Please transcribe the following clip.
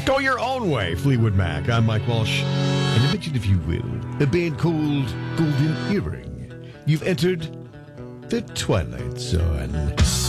Go your own way, Fleetwood Mac. I'm Mike Walsh. And imagine, if you will, a band called Golden Earring. You've entered the Twilight Zone.